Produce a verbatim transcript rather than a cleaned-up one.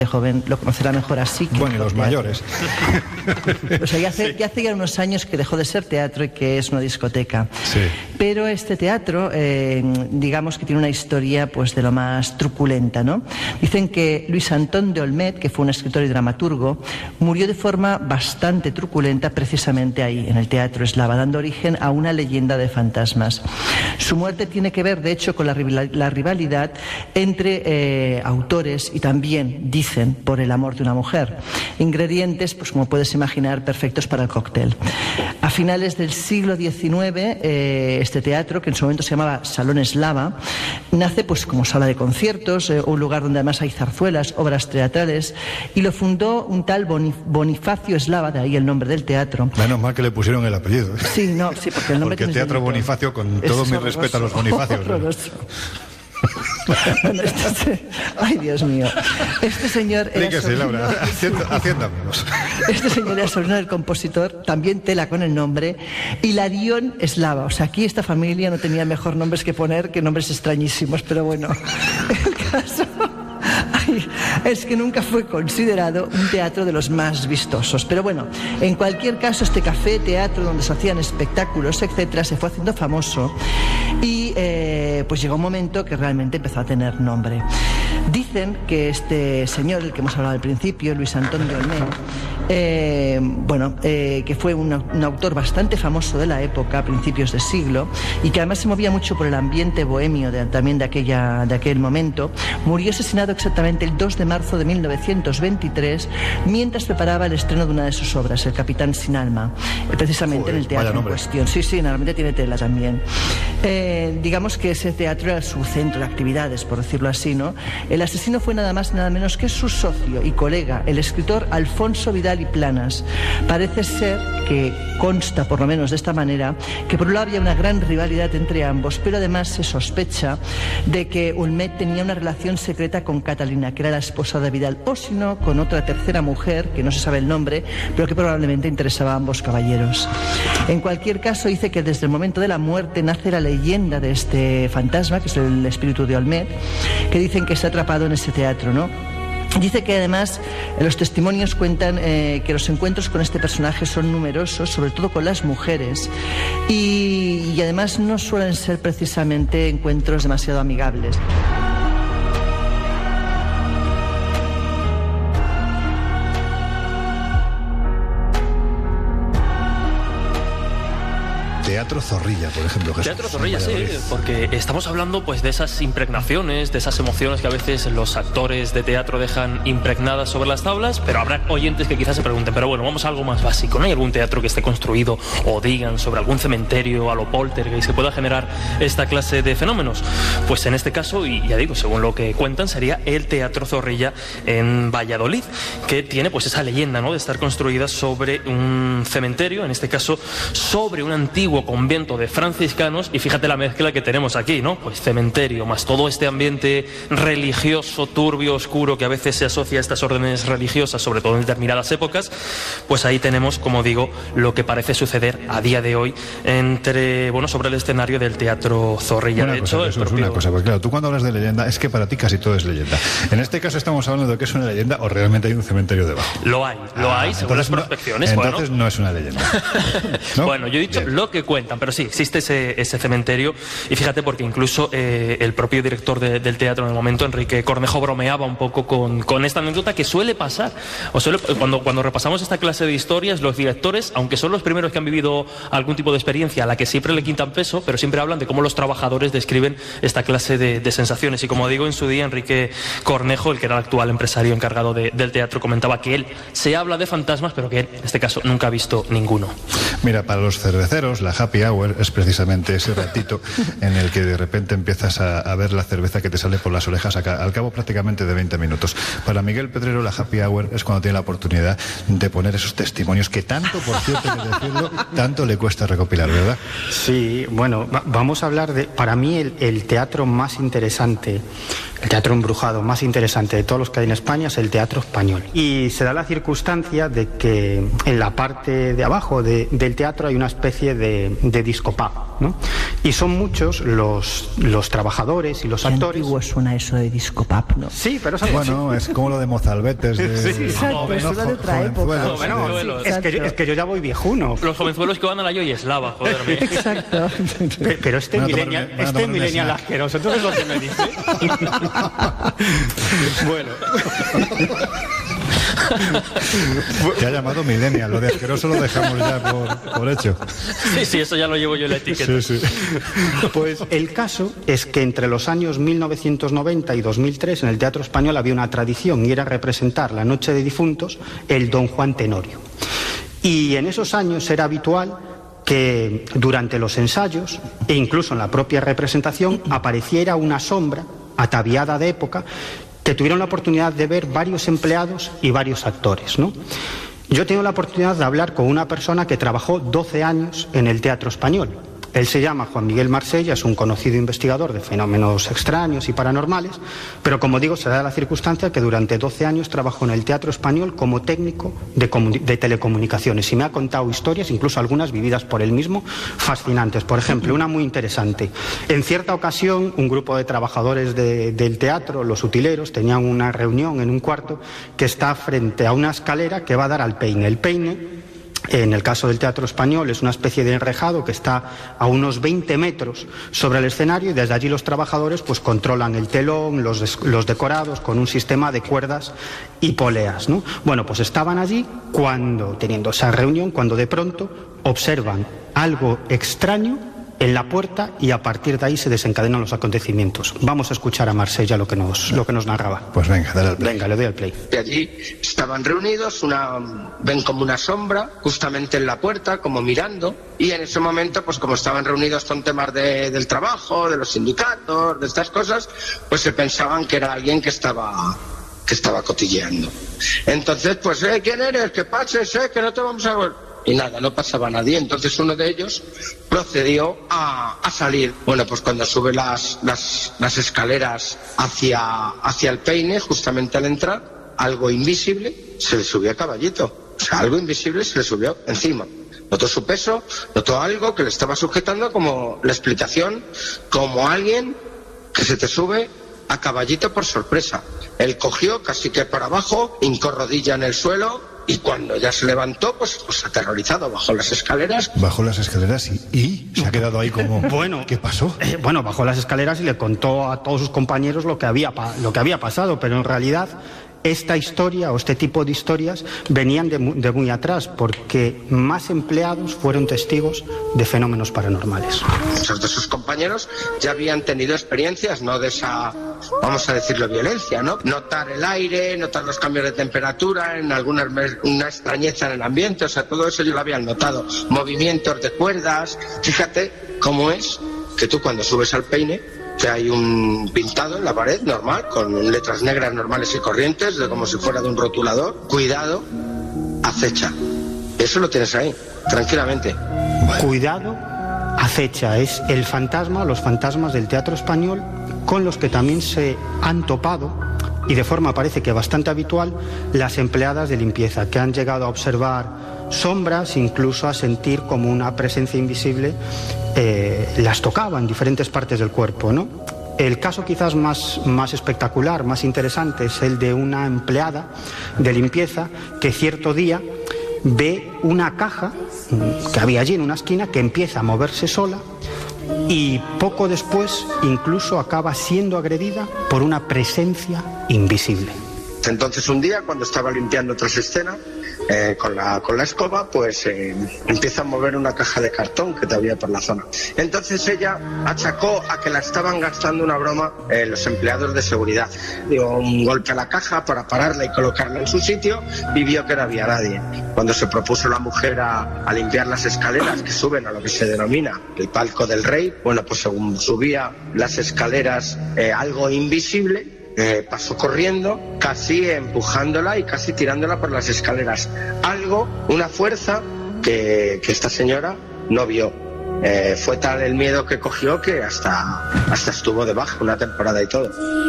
joven lo conocerá mejor así que bueno, y los mayores. O sea, ya hace, ya hace ya unos años que dejó de ser teatro y que es una discoteca. Sí. Pero este teatro, eh, digamos que tiene una historia pues de lo más truculenta, ¿no? Dicen que Luis Antón de Olmet, que fue un escritor y dramaturgo, murió de forma bastante truculenta precisamente ahí, en el Teatro Eslava, dando origen a una leyenda de fantasmas. Su muerte tiene que ver, de hecho, con la, la rivalidad entre eh, autores y también, dicen, por el amor de una mujer. Ingredientes, pues como puedes imaginar, perfectos para el cóctel. A finales del siglo diecinueve, eh, este teatro, que en su momento se llamaba Salón Eslava, nace pues como sala de conciertos, eh, un lugar donde además hay zarzuelas, obras teatrales, y lo fundó un tal Bonifacio Eslava, de ahí el nombre del teatro. Menos mal que le pusieron el apellido. Sí, no, sí, porque el nombre porque el Teatro Bonifacio, con todo mi respeto a los Bonifacios. Bueno, este, ay, Dios mío. Este señor era Dígase, sobrino, Laura, haciendo, haciendo amigos. Este señor era sobrino del compositor, también tela con el nombre, Hilarión Eslava. O sea, aquí esta familia no tenía mejor nombres que poner que nombres extrañísimos, pero bueno, el caso... Ay, es que nunca fue considerado un teatro de los más vistosos. Pero bueno, en cualquier caso, este café, teatro donde se hacían espectáculos, etcétera, se fue haciendo famoso y eh, pues llegó un momento que realmente empezó a tener nombre. Dicen que este señor, el que hemos hablado al principio, Luis Antón de Olmet, eh, bueno, eh, que fue un, un autor bastante famoso de la época, a principios de siglo, y que además se movía mucho por el ambiente bohemio de, también de, aquella, de aquel momento, murió asesinado exactamente el dos de marzo de mil novecientos veintitrés, mientras preparaba el estreno de una de sus obras, El Capitán sin alma, precisamente Joder, en el teatro en cuestión. Sí, sí, normalmente tiene tela también. Eh, digamos que ese teatro era su centro de actividades, por decirlo así, ¿no? El asesino fue nada más y nada menos que su socio y colega, el escritor Alfonso Vidal y Planas. Parece ser que consta, por lo menos de esta manera, que por un lado había una gran rivalidad entre ambos, pero además se sospecha de que Olmet tenía una relación secreta con Catalina, que era la esposa de Vidal, o si no, con otra tercera mujer, que no se sabe el nombre, pero que probablemente interesaba a ambos caballeros. En cualquier caso, dice que desde el momento de la muerte nace la leyenda de este fantasma, que es el espíritu de Olmet, que dicen que está atrapado en ese teatro, ¿no? Dice que además los testimonios cuentan eh, que los encuentros con este personaje son numerosos, sobre todo con las mujeres, y, y además no suelen ser precisamente encuentros demasiado amigables. Teatro Zorrilla, por ejemplo. Jesús. Teatro Zorrilla, sí, porque estamos hablando pues de esas impregnaciones, de esas emociones que a veces los actores de teatro dejan impregnadas sobre las tablas, pero habrá oyentes que quizás se pregunten, pero bueno, vamos a algo más básico, ¿no hay algún teatro que esté construido o digan sobre algún cementerio a lo poltergeist que pueda generar esta clase de fenómenos? Pues en este caso, y ya digo, según lo que cuentan, sería el Teatro Zorrilla en Valladolid, que tiene pues esa leyenda, ¿no?, de estar construida sobre un cementerio, en este caso sobre un antiguo convento de franciscanos, y fíjate la mezcla que tenemos aquí, ¿no? Pues cementerio, más todo este ambiente religioso, turbio, oscuro, que a veces se asocia a estas órdenes religiosas, sobre todo en determinadas épocas, pues ahí tenemos, como digo, lo que parece suceder a día de hoy entre, bueno, sobre el escenario del Teatro Zorrilla. Una de cosa, hecho, eso el propio... es una cosa, porque claro, tú cuando hablas de leyenda, es que para ti casi todo es leyenda. En este caso estamos hablando de que es una leyenda o realmente hay un cementerio debajo. Lo hay, lo ah, hay, según las no, prospecciones. Entonces bueno. no es una leyenda, ¿no? Bueno, yo he dicho Bien. lo que cuentan, pero sí, existe ese, ese cementerio, y fíjate porque incluso eh, el propio director de, del teatro en el momento, Enrique Cornejo, bromeaba un poco con, con esta anécdota que suele pasar, o suele, cuando, cuando repasamos esta clase de historias, los directores, aunque son los primeros que han vivido algún tipo de experiencia a la que siempre le quitan peso, pero siempre hablan de cómo los trabajadores describen esta clase de, de sensaciones, y como digo, en su día Enrique Cornejo, el que era el actual empresario encargado de, del teatro, comentaba que él se habla de fantasmas, pero que él, en este caso, nunca ha visto ninguno. Mira, para los cerveceros, la happy hour es precisamente ese ratito en el que de repente empiezas a, a ver la cerveza que te sale por las orejas acá, al cabo prácticamente de veinte minutos. Para Miguel Pedrero, la happy hour es cuando tiene la oportunidad de poner esos testimonios que tanto, por cierto, que decirlo, tanto le cuesta recopilar, ¿verdad? Sí, bueno, va, vamos a hablar de, para mí, el, el teatro más interesante, el teatro embrujado más interesante de todos los que hay en España es el teatro español. Y se da la circunstancia de que en la parte de abajo de, del el teatro hay una especie de, de disco pub, ¿no? Y son muchos los, los trabajadores y los Qué actores. antiguo suena eso de disco pub, ¿no? Sí, pero es algo Bueno, así. es como lo de Mozalbetes. De... Sí, exacto, no, suena de otra época. jovenzuelos, Bueno, de- Jovenzuelos. es, que, yo- es que yo ya voy viejuno. Los jovenzuelos que van a la Yoyeslava, joderme. Exacto. Pe- Pero este Van a tomar millennial, un- van a este tomar un millennial snack. asqueroso, entonces lo que me dice. Bueno. Te ha llamado millennial, lo de asqueroso lo dejamos ya por, por hecho. Sí, sí, eso ya lo llevo yo en la etiqueta. Sí, sí. Pues el caso es que entre los años mil novecientos noventa y dos mil tres en el Teatro Español había una tradición y era representar la Noche de Difuntos el Don Juan Tenorio. Y en esos años era habitual que durante los ensayos e incluso en la propia representación apareciera una sombra ataviada de época que tuvieron la oportunidad de ver varios empleados y varios actores, ¿no? Yo he tenido la oportunidad de hablar con una persona que trabajó doce años en el Teatro Español. Él se llama Juan Miguel Marsella, es un conocido investigador de fenómenos extraños y paranormales, pero como digo, se da la circunstancia que durante doce años trabajó en el Teatro Español como técnico de, comu- de telecomunicaciones y me ha contado historias, incluso algunas vividas por él mismo, fascinantes. Por ejemplo, una muy interesante. En cierta ocasión, un grupo de trabajadores de- del teatro, los utileros, tenían una reunión en un cuarto que está frente a una escalera que va a dar al peine. El peine, en el caso del Teatro Español, es una especie de enrejado que está a unos veinte metros sobre el escenario y desde allí los trabajadores pues controlan el telón, los, des- los decorados con un sistema de cuerdas y poleas, ¿no? Bueno, pues estaban allí cuando, teniendo esa reunión, cuando de pronto observan algo extraño en la puerta y a partir de ahí se desencadenan los acontecimientos. Vamos a escuchar a Marsella lo que nos, lo que nos narraba. Pues venga, dale al play. Venga, le doy al play. De allí estaban reunidos, una, ven como una sombra justamente en la puerta, como mirando, y en ese momento, pues como estaban reunidos con temas de- del trabajo, de los sindicatos, de estas cosas, pues se pensaban que era alguien que estaba que estaba cotilleando. Entonces, pues, eh, ¿quién eres? Que pases, eh, que no te vamos a ver. Y nada, no pasaba nadie. Entonces uno de ellos procedió a, a salir. Bueno, pues cuando sube las, las, las escaleras hacia, hacia el peine, justamente al entrar, algo invisible se le subió a caballito. O sea, algo invisible se le subió encima. Notó su peso, notó algo que le estaba sujetando, como la explicación, como alguien que se te sube a caballito por sorpresa. Él cogió casi que para abajo, hincó rodilla en el suelo y cuando ya se levantó, pues, pues aterrorizado, bajó las escaleras. Bajó las escaleras y, y se ha quedado ahí como... Bueno, ¿qué pasó? Eh, bueno, bajó las escaleras y le contó a todos sus compañeros lo que había, pa- lo que había pasado, pero en realidad esta historia o este tipo de historias venían de, mu- de muy atrás, porque más empleados fueron testigos de fenómenos paranormales. Muchos de sus compañeros ya habían tenido experiencias, no de esa, vamos a decirlo, violencia, ¿no? Notar el aire, notar los cambios de temperatura, en alguna una extrañeza en el ambiente, o sea, todo eso yo lo habían notado. Movimientos de cuerdas. Fíjate cómo es que tú cuando subes al peine, que hay un pintado en la pared normal, con letras negras normales y corrientes, de como si fuera de un rotulador. Cuidado, acecha. Eso lo tienes ahí, tranquilamente. Cuidado, acecha, es el fantasma, los fantasmas del Teatro Español, con los que también se han topado, y de forma parece que bastante habitual, las empleadas de limpieza, que han llegado a observar sombras, incluso a sentir como una presencia invisible eh, las tocaba en diferentes partes del cuerpo, ¿no? El caso quizás más, más espectacular, más interesante, es el de una empleada de limpieza que cierto día ve una caja que había allí en una esquina que empieza a moverse sola y poco después incluso acaba siendo agredida por una presencia invisible. Entonces un día, cuando estaba limpiando otras escenas, eh, con, la, con la escoba, pues eh, empieza a mover una caja de cartón que había por la zona. Entonces ella achacó a que la estaban gastando una broma eh, los empleados de seguridad. Dio un golpe a la caja para pararla y colocarla en su sitio y vio que no había nadie. Cuando se propuso la mujer a, a limpiar las escaleras que suben a lo que se denomina el palco del rey, bueno, pues según subía las escaleras eh, algo invisible, Eh, pasó corriendo, casi empujándola y casi tirándola por las escaleras. Algo, una fuerza que, que esta señora no vio. Eh, fue tal el miedo que cogió que hasta, hasta estuvo de baja una temporada y todo.